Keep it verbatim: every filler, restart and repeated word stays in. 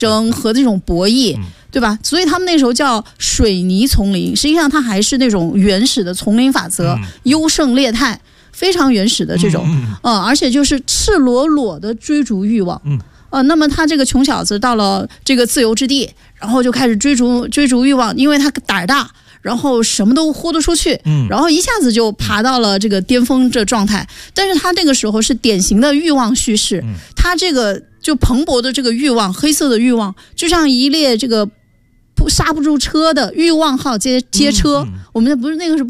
争和这种博弈，嗯、对吧？所以他们那时候叫水泥丛林，实际上它还是那种原始的丛林法则，嗯、优胜劣汰，非常原始的这种，嗯，呃、而且就是赤裸裸的追逐欲望，嗯。呃，那么他这个穷小子到了这个自由之地，然后就开始追逐追逐欲望，因为他胆儿大，然后什么都豁得出去，嗯，然后一下子就爬到了这个巅峰这状态。但是他那个时候是典型的欲望叙事，嗯、他这个就蓬勃的这个欲望，黑色的欲望，就像一列这个刹不住车的欲望号街街车，嗯嗯、我们不是那个是。